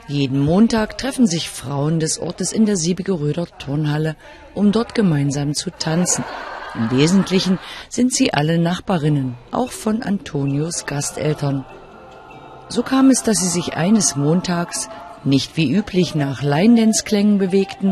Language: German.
Jeden Montag treffen sich Frauen des Ortes in der Siebigeröder Turnhalle, um dort gemeinsam zu tanzen. Im Wesentlichen sind sie alle Nachbarinnen, auch von Antonios Gasteltern. So kam es, dass sie sich eines Montags nicht wie üblich nach Line-Dance-Klängen bewegten,